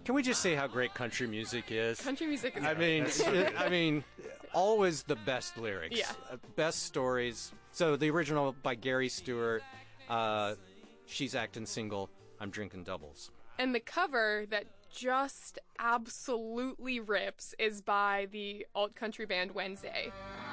Can we just say how great country music is? Country music is I mean, always the best lyrics. Yeah. Best stories. So the original by Gary Stewart, She's Acting Single, I'm Drinking Doubles. And the cover that just absolutely rips is by the alt country band Wednesday.